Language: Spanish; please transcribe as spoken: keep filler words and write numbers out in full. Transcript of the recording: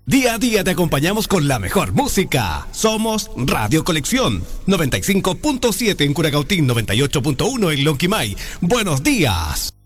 Día a día te acompañamos con la mejor música. Somos Radio Colección, noventa y cinco punto siete en Curacautín, noventa y ocho punto uno en Lonquimay. Buenos días.